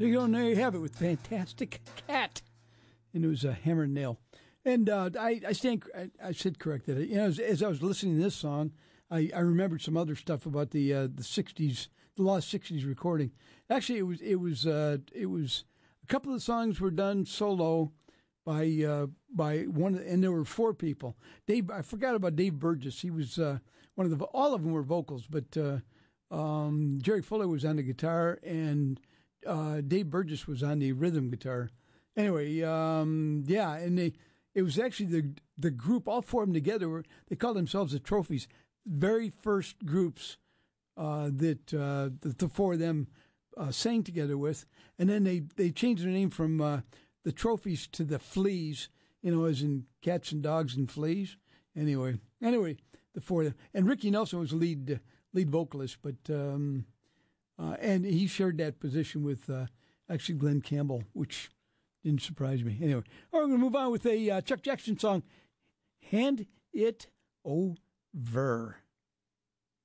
There you go, and there you have it with Fantastic Cat. And it was a hammer and nail. And I said corrected. You know, as I was listening to this song, I remembered some other stuff about the 60s, the lost 60s recording. Actually, it was a couple of the songs were done solo by one, and there were four people. I forgot about Dave Burgess. He was one of the. All of them were vocals, but Jerry Fuller was on the guitar, and Dave Burgess was on the rhythm guitar. Anyway, yeah, and it was actually the group, all four of them together. They called themselves the Trophies. Very first groups that the four of them sang together with, and then they changed their name from the Trophies to the Fleas, you know, as in cats and dogs and fleas. Anyway, the four of them, and Ricky Nelson was lead vocalist, but and he shared that position with actually Glenn Campbell, which didn't surprise me. Anyway, all right, we're going to move on with a Chuck Jackson song, Hand It Over.